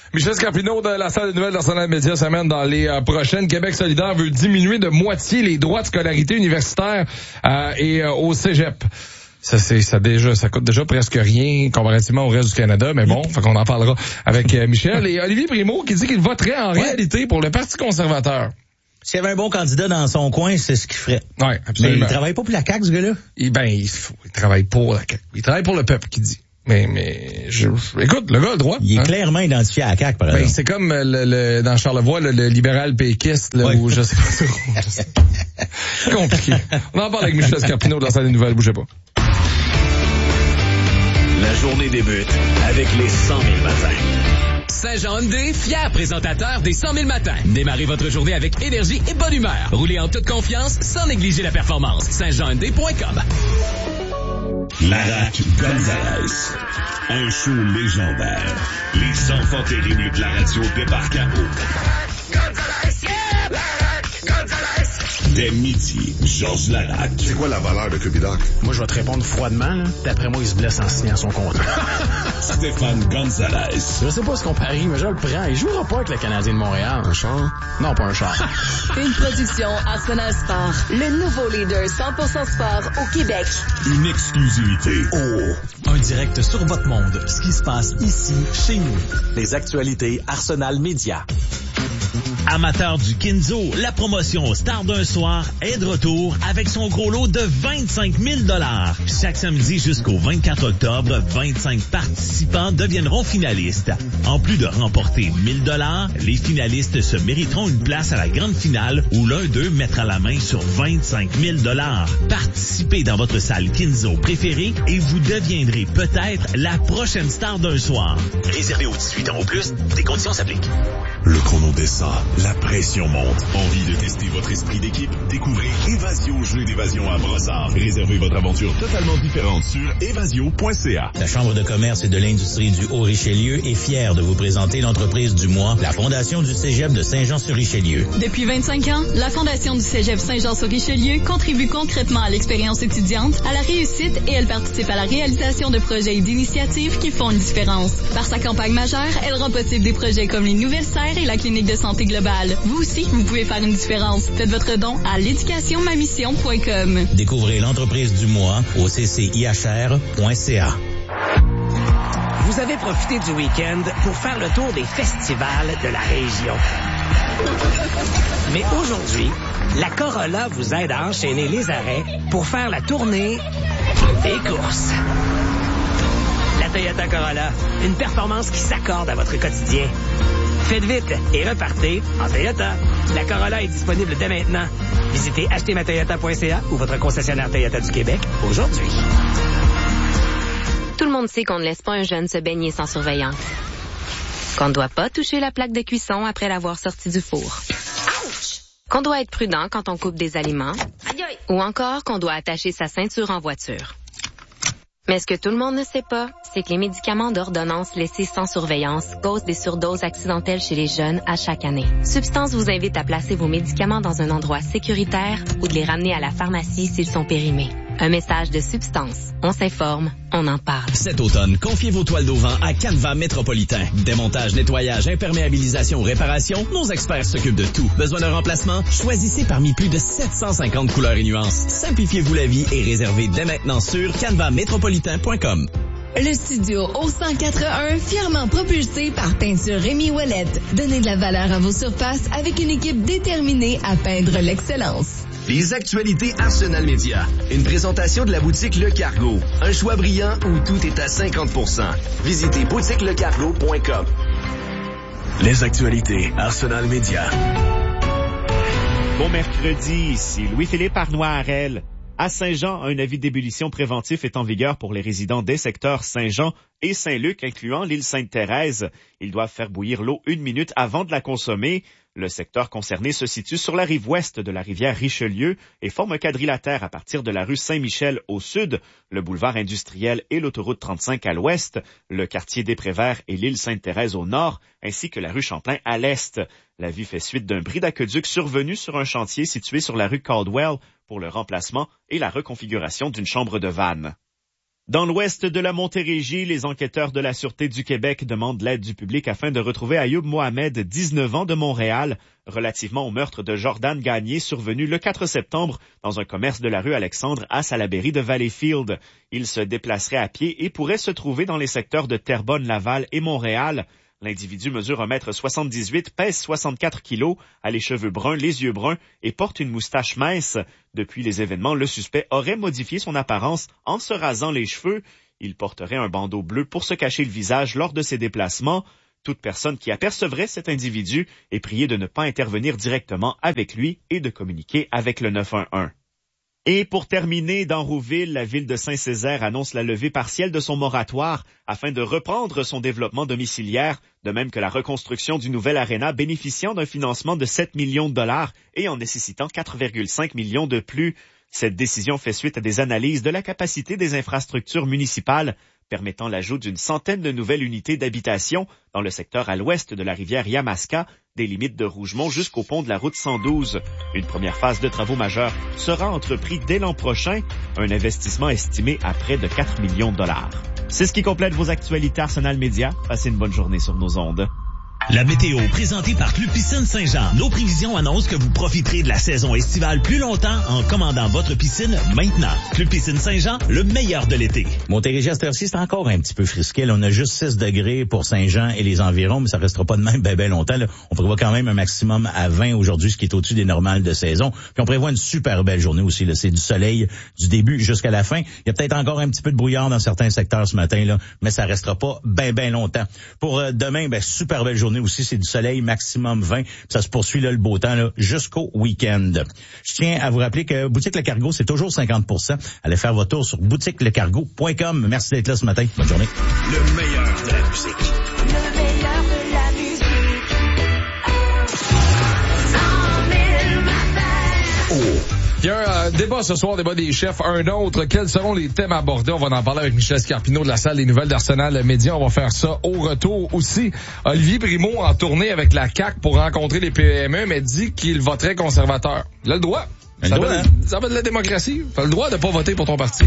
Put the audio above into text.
Michel Scarpino de la salle de nouvelles d'Arsenal Média s'amène dans les prochaines. Québec solidaire veut diminuer de moitié les droits de scolarité universitaire et au cégep. Ça coûte déjà presque rien comparativement au reste du Canada, mais bon, fait qu'on en parlera avec Michel. Et Olivier Primo qui dit qu'il voterait en réalité pour le Parti conservateur. S'il y avait un bon candidat dans son coin, c'est ce qu'il ferait. Oui, absolument. Mais il travaille pas pour la CAQ, ce gars-là? Il travaille pour la CAQ. Il travaille pour le peuple, qui dit. Mais écoute, le gars a le droit. Il est clairement identifié à la CAQ, par exemple. C'est comme dans Charlevoix, le libéral péquiste, là, où je sais pas trop. C'est compliqué. On en parle avec Michel Scarpino de la salle des nouvelles, bougez pas. La journée débute avec les 100 000 matins. Saint-Jean Hyundai, fier présentateur des 100 000 matins. Démarrez votre journée avec énergie et bonne humeur. Roulez en toute confiance sans négliger la performance. Saintjeanhyundai.com. Larac Gonzalez. Un show légendaire. Les enfants terribles de la radio débarquent à eau. Gonzalez, yeah! Larac Gonzalez. Dès midi, Georges Larac. C'est quoi la valeur de Cupidoc? Moi, je vais te répondre froidement, là. D'après moi, il se blesse en signant son contrat. Stéphane Gonzalez. Je sais pas ce qu'on parie, mais je le prends. Il jouera pas avec le Canadien de Montréal. Un char? Non, pas un char. Une production Arsenal Sport. Le nouveau leader 100% sport au Québec. Une exclusivité. Un direct sur votre monde. Ce qui se passe ici, chez nous. Les actualités Arsenal Média. Amateurs du Kinzo, la promotion Star d'un soir est de retour avec son gros lot de 25 000 $. Chaque samedi jusqu'au 24 octobre, 25 participants deviendront finalistes. En plus de remporter 1 000 $, les finalistes se mériteront une place à la grande finale où l'un d'eux mettra la main sur 25 000 $. Participez dans votre salle Kinzo préférée et vous deviendrez peut-être la prochaine star d'un soir. Réservé aux 18 ans ou plus, des conditions s'appliquent. Le chrono descend, la pression monte. Envie de tester votre esprit d'équipe? Découvrez Évasion, jeu d'évasion à Brossard. Réservez votre aventure totalement différente sur évasio.ca. La Chambre de commerce et de l'industrie du Haut-Richelieu est fière de vous présenter l'entreprise du mois, la Fondation du Cégep de Saint-Jean-sur-Richelieu. Depuis 25 ans, la Fondation du Cégep Saint-Jean-sur-Richelieu contribue concrètement à l'expérience étudiante, à la réussite et elle participe à la réalisation de projets et d'initiatives qui font une différence. Par sa campagne majeure, elle rend possible des projets comme les nouvelles serres et la clinique de santé globale. Vous aussi, vous pouvez faire une différence. Faites votre don à l'éducationmamission.com. Découvrez l'entreprise du mois au ccihr.ca. Vous avez profité du week-end pour faire le tour des festivals de la région. Mais aujourd'hui, la Corolla vous aide à enchaîner les arrêts pour faire la tournée des courses. La Toyota Corolla, une performance qui s'accorde à votre quotidien. Faites vite et repartez en Toyota. La Corolla est disponible dès maintenant. Visitez achetermatoyota.ca ou votre concessionnaire Toyota du Québec aujourd'hui. Tout le monde sait qu'on ne laisse pas un jeune se baigner sans surveillance. Qu'on ne doit pas toucher la plaque de cuisson après l'avoir sorti du four. Ouch! Qu'on doit être prudent quand on coupe des aliments. Ou encore qu'on doit attacher sa ceinture en voiture. Mais ce que tout le monde ne sait pas, c'est que les médicaments d'ordonnance laissés sans surveillance causent des surdoses accidentelles chez les jeunes à chaque année. Substance vous invite à placer vos médicaments dans un endroit sécuritaire ou de les ramener à la pharmacie s'ils sont périmés. Un message de Substance. On s'informe, on en parle. Cet automne, confiez vos toiles d'auvent à Canva Métropolitain. Démontage, nettoyage, imperméabilisation, réparation, nos experts s'occupent de tout. Besoin d'un remplacement? Choisissez parmi plus de 750 couleurs et nuances. Simplifiez-vous la vie et réservez dès maintenant sur canvamétropolitain.com. Le studio au 104.1, fièrement propulsé par Peinture Rémi Ouellette. Donnez de la valeur à vos surfaces avec une équipe déterminée à peindre l'excellence. Les actualités Arsenal Média. Une présentation de la boutique Le Cargo. Un choix brillant où tout est à 50%. Visitez boutiquelecargo.com. Les actualités Arsenal Média. Bon mercredi, ici Louis-Philippe Arnois-Harel. À Saint-Jean, un avis d'ébullition préventif est en vigueur pour les résidents des secteurs Saint-Jean et Saint-Luc, incluant l'île Sainte-Thérèse. Ils doivent faire bouillir l'eau 1 minute avant de la consommer. Le secteur concerné se situe sur la rive ouest de la rivière Richelieu et forme un quadrilatère à partir de la rue Saint-Michel au sud, le boulevard industriel et l'autoroute 35 à l'ouest, le quartier des Préverts et l'île Sainte-Thérèse au nord, ainsi que la rue Champlain à l'est. L'avis fait suite d'un bris d'aqueduc survenu sur un chantier situé sur la rue Caldwell pour le remplacement et la reconfiguration d'une chambre de vanne. Dans l'ouest de la Montérégie, les enquêteurs de la Sûreté du Québec demandent l'aide du public afin de retrouver Ayoub Mohamed, 19 ans, de Montréal, relativement au meurtre de Jordan Gagné survenu le 4 septembre dans un commerce de la rue Alexandre à Salaberry de Valleyfield. Il se déplacerait à pied et pourrait se trouver dans les secteurs de Terrebonne, Laval et Montréal. L'individu mesure 1,78 m, pèse 64 kilos, a les cheveux bruns, les yeux bruns et porte une moustache mince. Depuis les événements, le suspect aurait modifié son apparence en se rasant les cheveux. Il porterait un bandeau bleu pour se cacher le visage lors de ses déplacements. Toute personne qui apercevrait cet individu est priée de ne pas intervenir directement avec lui et de communiquer avec le 911. Et pour terminer, dans Rouville, la ville de Saint-Césaire annonce la levée partielle de son moratoire afin de reprendre son développement domiciliaire, de même que la reconstruction du nouvel aréna bénéficiant d'un financement de 7 millions de dollars et en nécessitant 4,5 millions de plus. Cette décision fait suite à des analyses de la capacité des infrastructures municipales permettant l'ajout d'une centaine de nouvelles unités d'habitation dans le secteur à l'ouest de la rivière Yamaska, des limites de Rougemont jusqu'au pont de la route 112. Une première phase de travaux majeurs sera entreprise dès l'an prochain, un investissement estimé à près de 4 millions de dollars. C'est ce qui complète vos actualités Arsenal Média. Passez une bonne journée sur nos ondes. La météo présentée par Club Piscine Saint-Jean. Nos prévisions annoncent que vous profiterez de la saison estivale plus longtemps en commandant votre piscine maintenant. Club Piscine Saint-Jean, le meilleur de l'été. Montérégie à cette heure-ci, c'est encore un petit peu frisqué. Là, on a juste 6 degrés pour Saint-Jean et les environs, mais ça restera pas de même ben longtemps. Là. On prévoit quand même un maximum à 20 aujourd'hui, ce qui est au-dessus des normales de saison. Puis on prévoit une super belle journée aussi. Là. C'est du soleil du début jusqu'à la fin. Il y a peut-être encore un petit peu de brouillard dans certains secteurs ce matin, là, mais ça restera pas ben longtemps. Pour demain, super belle journée aussi, c'est du soleil, maximum 20. Ça se poursuit là, le beau temps là, jusqu'au week-end. Je tiens à vous rappeler que Boutique Le Cargo, c'est toujours 50%. Allez faire votre tour sur boutiquelecargo.com. Merci d'être là ce matin. Bonne journée. Le meilleur de la musique. Le meilleur de la musique. Il y a un débat ce soir, débat des chefs, un autre. Quels seront les thèmes abordés? On va en parler avec Michel Scarpino de la salle des nouvelles d'Arsenal Média. On va faire ça au retour aussi. Olivier Primo en tournée avec la CAQ pour rencontrer les PME, mais dit qu'il voterait conservateur. Il a le droit. Ça va de la démocratie. Tu as le droit de pas voter pour ton parti.